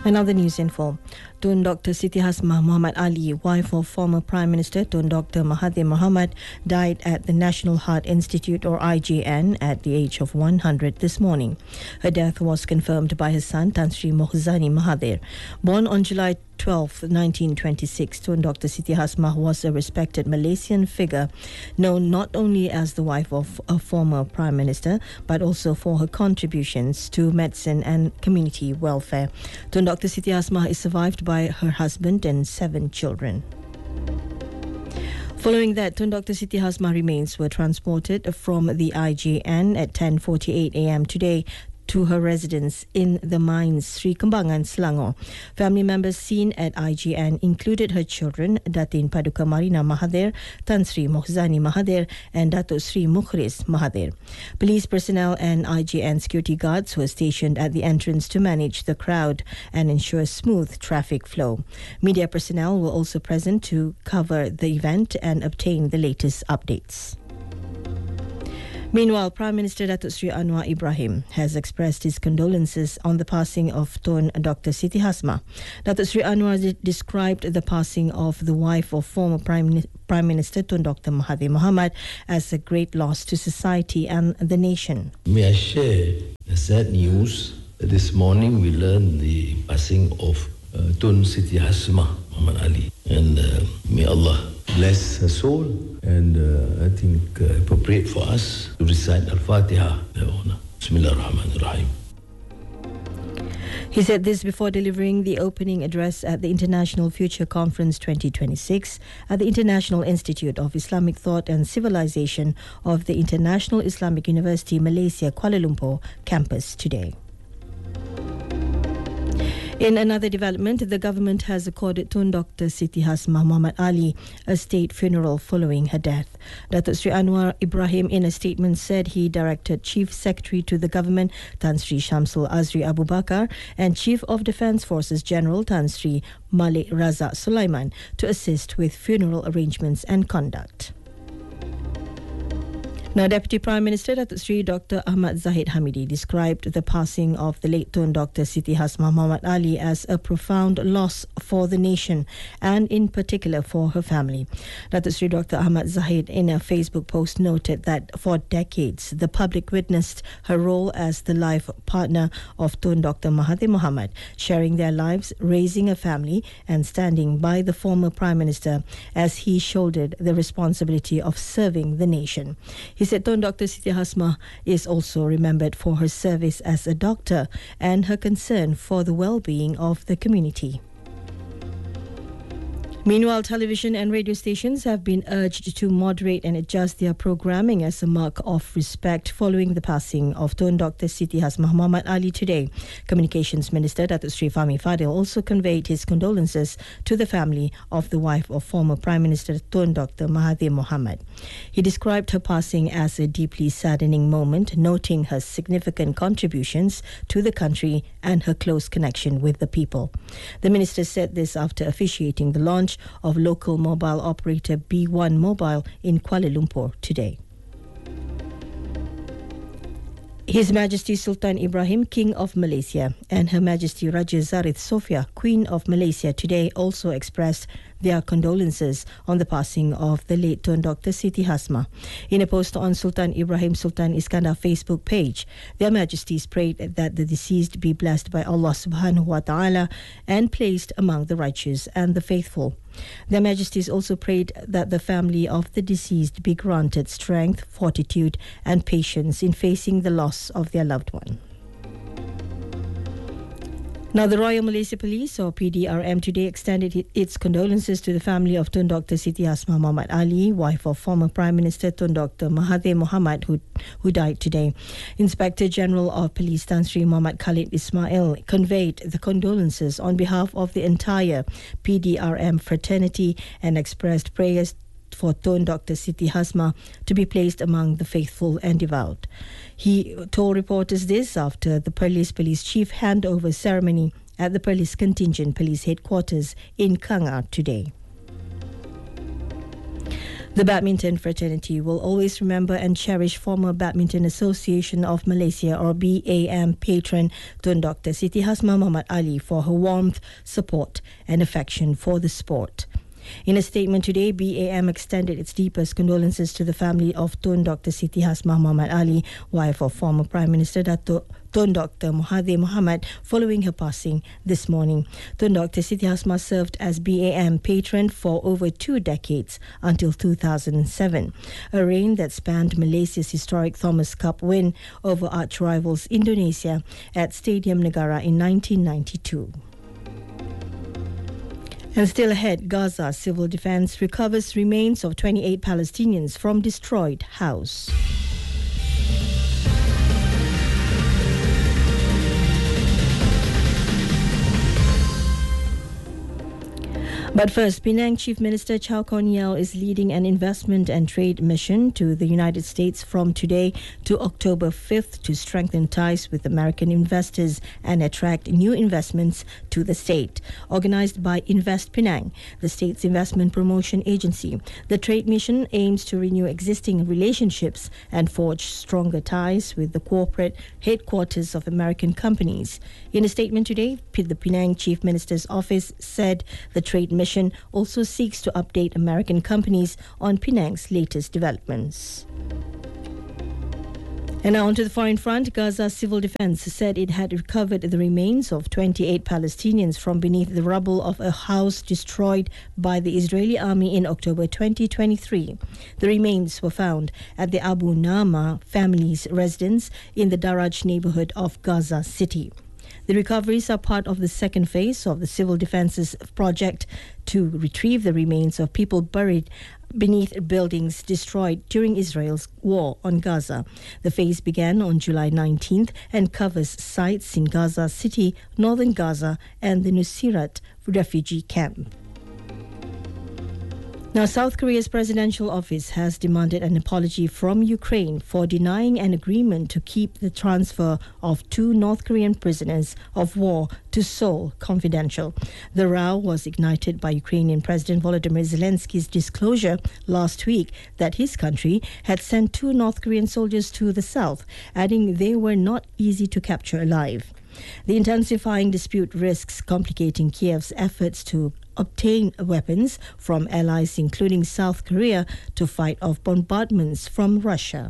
Another news info. Tun Dr. Siti Hasmah Muhammad Ali, wife of former Prime Minister Tun Dr. Mahathir Mohamad, died at the National Heart Institute or IGN at the age of 100 this morning. Her death was confirmed by his son Tan Sri Mohzani Mahathir. Born on July 12, 1926, Tun Dr. Siti Hasmah was a respected Malaysian figure, known not only as the wife of a former Prime Minister, but also for her contributions to medicine and community welfare. Tun Dr. Siti Hasmah is survived by her husband and 7 children. Following that, Tun Dr. Siti Hasmah remains were transported from the IGN at 10:48 a.m. today to her residence in the mines, Sri Kembangan, Selangor. Family members seen at IGN included her children, Datin Paduka Marina Mahathir, Tan Sri Mohzani Mahathir, and Datuk Sri Mukhris Mahathir. Police personnel and IGN security guards were stationed at the entrance to manage the crowd and ensure smooth traffic flow. Media personnel were also present to cover the event and obtain the latest updates. Meanwhile, Prime Minister Datuk Sri Anwar Ibrahim has expressed his condolences on the passing of Tun Dr. Siti Hasmah. Datuk Sri Anwar described the passing of the wife of former Prime Minister Tun Dr. Mahathir Mohamad as a great loss to society and the nation. May I share the sad news that this morning we learned the passing of Tun Siti Hasmah Muhammad Ali, and may Allah bless her soul, and I think appropriate for us to recite Al-Fatiha. Bismillah ar-Rahman ar-Rahim. He said this before delivering the opening address at the International Future Conference 2026 at the International Institute of Islamic Thought and Civilization of the International Islamic University Malaysia Kuala Lumpur campus today. In another development, the government has accorded Tun Dr. Siti Hasmah Muhammad Ali a state funeral following her death. Datuk Sri Anwar Ibrahim in a statement said he directed Chief Secretary to the government Tan Sri Shamsul Azri Abu Bakar and Chief of Defence Forces General Tan Sri Malik Razak Sulaiman to assist with funeral arrangements and conduct. Now, Deputy Prime Minister Datuk Sri Dr. Ahmad Zahid Hamidi described the passing of the late Tun Dr. Siti Hasmah Muhammad Ali as a profound loss for the nation and in particular for her family. Datuk Sri Dr. Ahmad Zahid in a Facebook post noted that for decades the public witnessed her role as the life partner of Tun Dr. Mahathir Mohamad, sharing their lives, raising a family and standing by the former Prime Minister as he shouldered the responsibility of serving the nation. He said Tun Dr. Siti Hasmah is also remembered for her service as a doctor and her concern for the well-being of the community. Meanwhile, television and radio stations have been urged to moderate and adjust their programming as a mark of respect following the passing of Tun Dr. Siti Hasmah Muhammad Ali today. Communications Minister Datuk Sri Fahmi Fadil also conveyed his condolences to the family of the wife of former Prime Minister Tun Dr. Mahathir Mohamad. He described her passing as a deeply saddening moment, noting her significant contributions to the country and her close connection with the people. The minister said this after officiating the launch of local mobile operator B1 Mobile in Kuala Lumpur today. His Majesty Sultan Ibrahim, King of Malaysia, and Her Majesty Raja Zarith Sofia, Queen of Malaysia, today also expressed their condolences on the passing of the late Tun Dr. Siti Hasmah. In a post on Sultan Ibrahim Sultan Iskandar Facebook page, Their Majesties prayed that the deceased be blessed by Allah subhanahu wa ta'ala and placed among the righteous and the faithful. Their Majesties also prayed that the family of the deceased be granted strength, fortitude and patience in facing the loss of their loved one. Now, the Royal Malaysia Police, or PDRM, today extended its condolences to the family of Tun Dr. Siti Hasmah Muhammad Ali, wife of former Prime Minister Tun Dr. Mahathir Mohamad, who died today. Inspector General of Police Tan Sri Muhammad Khalid Ismail conveyed the condolences on behalf of the entire PDRM fraternity and expressed prayers for Tun Dr. Siti Hasmah to be placed among the faithful and devout. He told reporters this after the Perlis Police Chief handover ceremony at the Perlis Contingent Police Headquarters in Kangar today. The Badminton Fraternity will always remember and cherish former Badminton Association of Malaysia or BAM patron Tun Dr. Siti Hasmah Muhammad Ali for her warmth, support and affection for the sport. In a statement today, BAM extended its deepest condolences to the family of Tun Dr. Siti Hasmah Muhammad Ali, wife of former Prime Minister Dato' Tun Dr. Mahathir Mohamad, following her passing this morning. Tun Dr. Siti Hasmah served as BAM patron for over 2 decades until 2007, a reign that spanned Malaysia's historic Thomas Cup win over arch rivals Indonesia at Stadium Negara in 1992. And still ahead, Gaza Civil Defense recovers remains of 28 Palestinians from destroyed house. But first, Penang Chief Minister Chow Kon Yeow is leading an investment and trade mission to the United States from today to October 5th to strengthen ties with American investors and attract new investments to the state. Organized by Invest Penang, the state's investment promotion agency, the trade mission aims to renew existing relationships and forge stronger ties with the corporate headquarters of American companies. In a statement today, the Penang Chief Minister's office said the trade mission also seeks to update American companies on Penang's latest developments. And now on to the foreign front. Gaza Civil Defense said it had recovered the remains of 28 Palestinians from beneath the rubble of a house destroyed by the Israeli army in October 2023. The remains were found at the Abu Nama family's residence in the Daraj neighborhood of Gaza City. The recoveries are part of the second phase of the Civil Defence's project to retrieve the remains of people buried beneath buildings destroyed during Israel's war on Gaza. The phase began on July 19th and covers sites in Gaza City, northern Gaza, and the Nuseirat refugee camp. Now, South Korea's presidential office has demanded an apology from Ukraine for denying an agreement to keep the transfer of 2 North Korean prisoners of war to Seoul confidential. The row was ignited by Ukrainian President Volodymyr Zelensky's disclosure last week that his country had sent 2 North Korean soldiers to the south, adding they were not easy to capture alive. The intensifying dispute risks complicating Kiev's efforts to obtain weapons from allies including South Korea to fight off bombardments from Russia.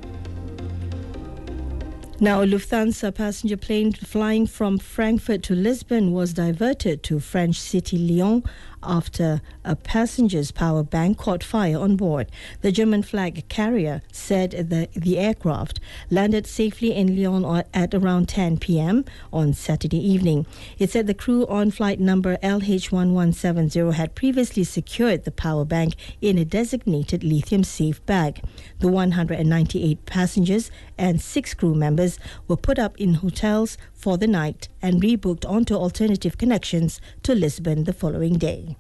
Now, a Lufthansa passenger plane flying from Frankfurt to Lisbon was diverted to French city Lyon after a passenger's power bank caught fire on board. The German flag carrier said the aircraft landed safely in Lyon at around 10 p.m. on Saturday evening. It said the crew on flight number LH1170 had previously secured the power bank in a designated lithium-safe bag. The 198 passengers and 6 crew members were put up in hotels for the night and rebooked onto alternative connections to Lisbon the following day.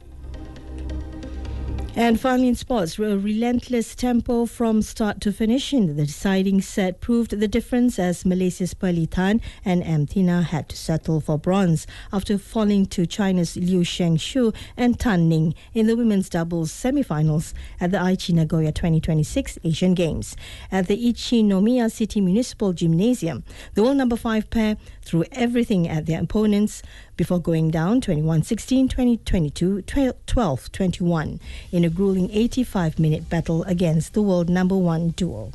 And finally in sports, a relentless tempo from start to finish in the deciding set proved the difference as Malaysia's Pearly Tan and Amthina had to settle for bronze after falling to China's Liu Shengshu and Tan Ning in the women's doubles semi-finals at the Aichi Nagoya 2026 Asian Games. At the Ichinomiya City Municipal Gymnasium, the world number 5 pair threw everything at their opponents before going down 21-16, 20-22, 12-21 in a grueling 85-minute battle against the world number 1 duo.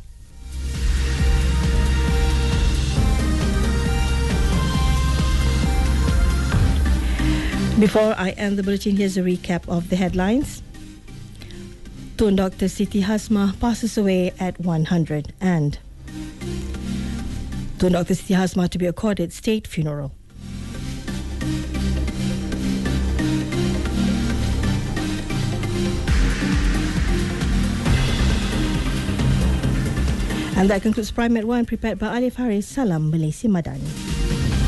Before I end the bulletin, here's a recap of the headlines. Tun Dr. Siti Hasmah passes away at 100 and Tun Dr. Siti Hasmah to be accorded state funeral. And that concludes Prime at 1, prepared by Alif Haris. Salam Malaysia Madani.